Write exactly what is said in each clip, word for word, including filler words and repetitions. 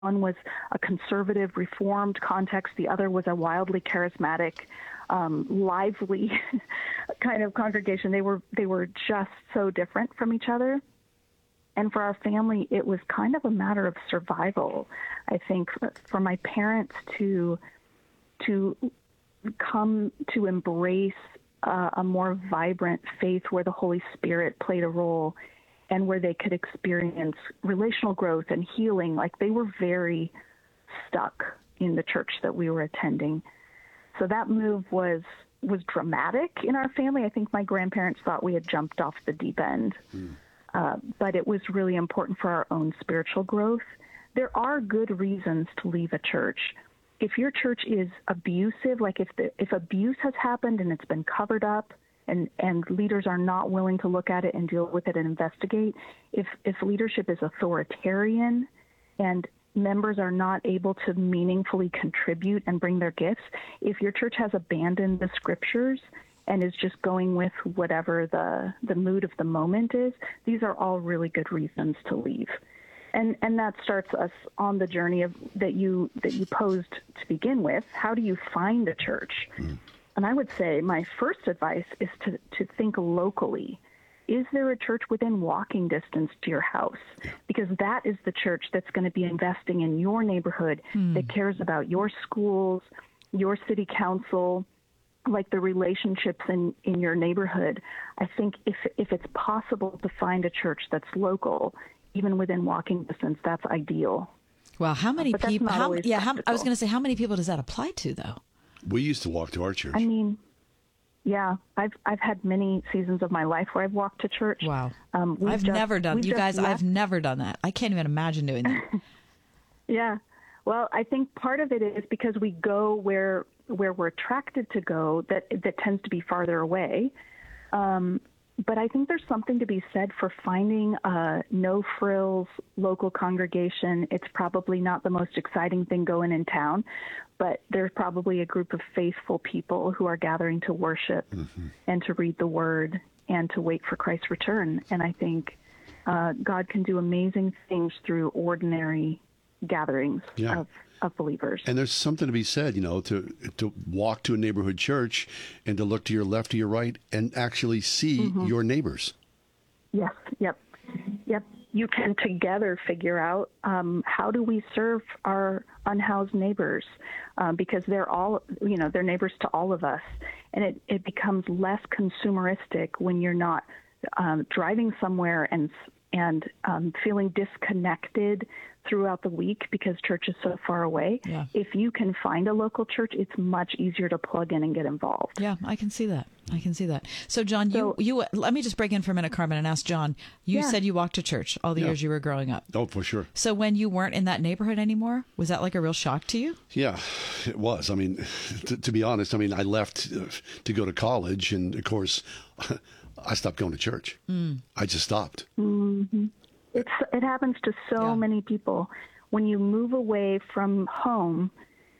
One was a conservative, reformed context. The other was a wildly charismatic, um, lively kind of congregation. They were they were just so different from each other. And for our family, it was kind of a matter of survival. I think for my parents to to come to embrace uh, a more vibrant faith where the Holy Spirit played a role and where they could experience relational growth and healing. Like, they were very stuck in the church that we were attending. So that move was was dramatic in our family. I think my grandparents thought we had jumped off the deep end. Mm. Uh, but it was really important for our own spiritual growth. There are good reasons to leave a church. If your church is abusive, like if the, if abuse has happened and it's been covered up, and, and leaders are not willing to look at it and deal with it and investigate, if, if leadership is authoritarian and members are not able to meaningfully contribute and bring their gifts, if your church has abandoned the scriptures and is just going with whatever the, the mood of the moment is, these are all really good reasons to leave. And and that starts us on the journey of that you that you posed to begin with. How do you find a church? Mm. And I would say my first advice is to, to think locally. Is there a church within walking distance to your house? Because that is the church that's going to be investing in your neighborhood, mm. that cares about your schools, your city council, like the relationships in, in your neighborhood. I think if if it's possible to find a church that's local, even within walking distance, that's ideal. Well, how many uh, people? How, yeah, how, I was going to say, how many people does that apply to, though? We used to walk to our church. I mean, yeah, I've I've had many seasons of my life where I've walked to church. Wow, um, I've just, never done. You guys, left. I've never done that. I can't even imagine doing that. Yeah, well, I think part of it is because we go where where we're attracted to go. That that tends to be farther away. Um, But I think there's something to be said for finding a no-frills local congregation. It's probably not the most exciting thing going in town, but there's probably a group of faithful people who are gathering to worship mm-hmm. and to read the Word and to wait for Christ's return. And I think uh, God can do amazing things through ordinary gatherings yeah. of of believers. And there's something to be said, you know, to to walk to a neighborhood church and to look to your left, to your right, and actually see mm-hmm. your neighbors. Yes, yep, yep. You can together figure out um, how do we serve our unhoused neighbors, um, because they're all, you know, they're neighbors to all of us. And it, it becomes less consumeristic when you're not um, driving somewhere and and um, feeling disconnected throughout the week because church is so far away. Yeah. If you can find a local church, it's much easier to plug in and get involved. Yeah, I can see that. I can see that. So, John, so, you, you let me just break in for a minute, Carmen, and ask John. You yeah. said you walked to church all the yeah. years you were growing up. Oh, for sure. So when you weren't in that neighborhood anymore, was that like a real shock to you? Yeah, it was. I mean, to, to be honest, I mean, I left uh, to go to college, and of course, I stopped going to church. Mm. I just stopped. Mm-hmm. It's, it happens to so yeah. many people. When you move away from home,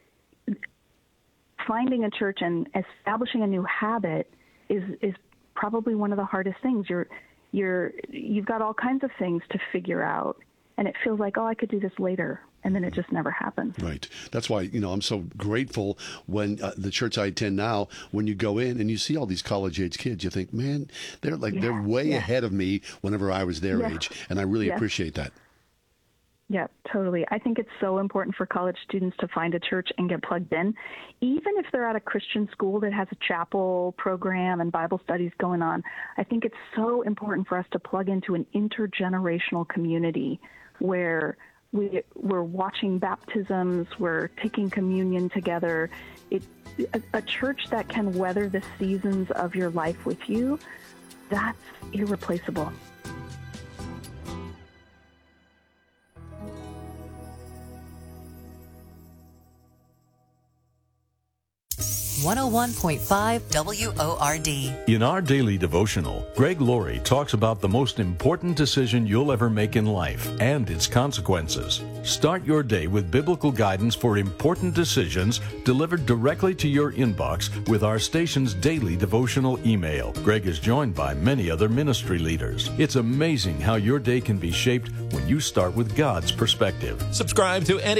finding a church and establishing a new habit is is probably one of the hardest things. You're you're you've got all kinds of things to figure out, and it feels like, oh, I could do this later, and then it just never happens. Right. That's why, you know, I'm so grateful when uh, the church I attend now, when you go in and you see all these college-age kids, you think, man, they're like yeah. they're way yeah. ahead of me whenever I was their yeah. age, and I really yeah. appreciate that. Yeah, totally. I think it's so important for college students to find a church and get plugged in, even if they're at a Christian school that has a chapel program and Bible studies going on. I think it's so important for us to plug into an intergenerational community where we, we're watching baptisms, we're taking communion together. It, a, a church that can weather the seasons of your life with you, that's irreplaceable. one oh one point five W O R D. In our daily devotional, Greg Laurie talks about the most important decision you'll ever make in life and its consequences. Start your day with biblical guidance for important decisions delivered directly to your inbox with our station's daily devotional email. Greg is joined by many other ministry leaders. It's amazing how your day can be shaped when you start with God's perspective. Subscribe to any